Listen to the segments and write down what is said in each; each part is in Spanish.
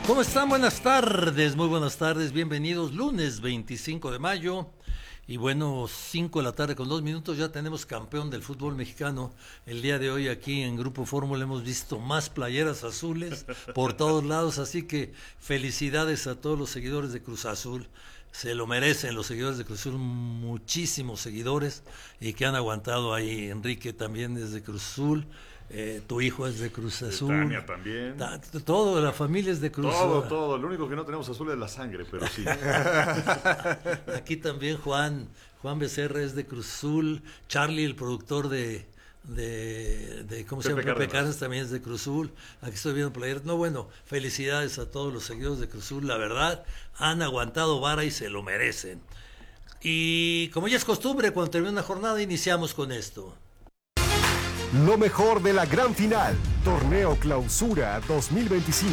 ¿Cómo están? Buenas tardes, muy buenas tardes, bienvenidos. Lunes 25 de mayo y bueno, 5 de la tarde con 2 minutos, ya tenemos campeón del fútbol mexicano. El día de hoy aquí en Grupo Fórmula hemos visto más playeras azules por todos lados, así que felicidades a todos los seguidores de Cruz Azul. Se lo merecen los seguidores de Cruz Azul, muchísimos seguidores y que han aguantado ahí. Enrique también es de Cruz Azul. Tu hijo es de Cruz Azul. Tania también. Todo, la familia es de Cruz Azul. Todo. Lo único que no tenemos azul es la sangre, pero sí. Aquí también Juan Becerra es de Cruz Azul. Charlie, el productor de ¿cómo se llama? Pepe Cárdenas también es de Cruz Azul. Aquí estoy viendo playeras. No, bueno, felicidades a todos los seguidores de Cruz Azul. La verdad, han aguantado vara y se lo merecen. Y como ya es costumbre, cuando termina una jornada, iniciamos con esto. Lo mejor de la gran final, Torneo Clausura 2025.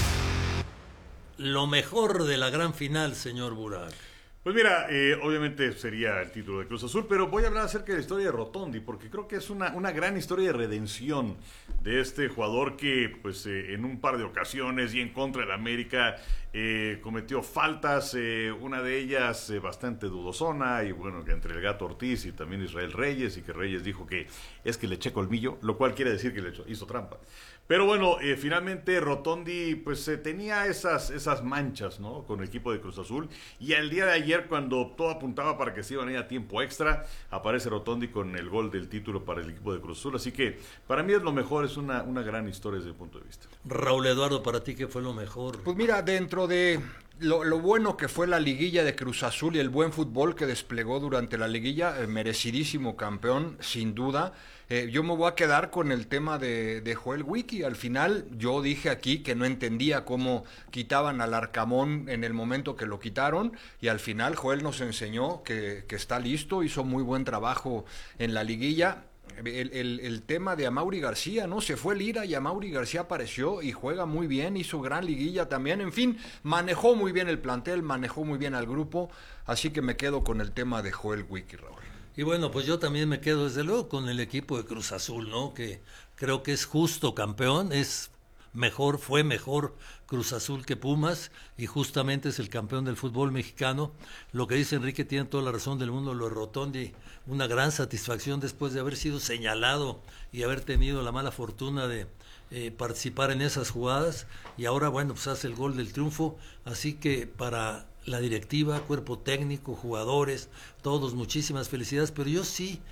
Lo mejor de la gran final, señor Burak. Pues mira, obviamente sería el título de Cruz Azul, pero voy a hablar acerca de la historia de Rotondi, porque creo que es una gran historia de redención de este jugador que pues en un par de ocasiones y en contra del América cometió faltas, una de ellas bastante dudosona, y bueno, que entre el Gato Ortiz y también Israel Reyes, y que Reyes dijo que es que le eché colmillo, lo cual quiere decir que le hizo trampa. Pero bueno, finalmente Rotondi pues tenía esas manchas, ¿no?, con el equipo de Cruz Azul, y el día de ayer, cuando todo apuntaba para que se iban a ir a tiempo extra, aparece Rotondi con el gol del título para el equipo de Cruz Azul. Así que para mí es lo mejor, es una gran historia desde el punto de vista. Raúl Eduardo, para ti, ¿qué fue lo mejor? Pues mira, dentro de lo bueno que fue la liguilla de Cruz Azul y el buen fútbol que desplegó durante la liguilla, merecidísimo campeón, sin duda. Yo me voy a quedar con el tema de Joel Wiki. Al final yo dije aquí que no entendía cómo quitaban al Arcamón en el momento que lo quitaron, y al final Joel nos enseñó que está listo, hizo muy buen trabajo en la liguilla. El tema de Amaury García, ¿no? Se fue Lira y Amaury García apareció y juega muy bien, hizo gran liguilla también, en fin, manejó muy bien el plantel, manejó muy bien al grupo, así que me quedo con el tema de Joel Wiki, Raúl. Y bueno, pues yo también me quedo desde luego con el equipo de Cruz Azul, ¿no? Que creo que es justo campeón, fue mejor Cruz Azul que Pumas, y justamente es el campeón del fútbol mexicano. Lo que dice Enrique tiene toda la razón del mundo, lo de Rotondi, una gran satisfacción después de haber sido señalado y haber tenido la mala fortuna de participar en esas jugadas, y ahora bueno, pues hace el gol del triunfo, así que para la directiva, cuerpo técnico, jugadores, todos, muchísimas felicidades, pero yo sí